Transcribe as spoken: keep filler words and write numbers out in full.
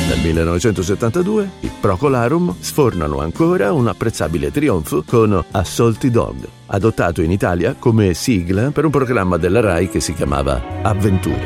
Nel millenovecentosettantadue i Procolarum sfornano ancora un apprezzabile trionfo con A Salty Dog, adottato in Italia come sigla per un programma della Rai che si chiamava Avventure.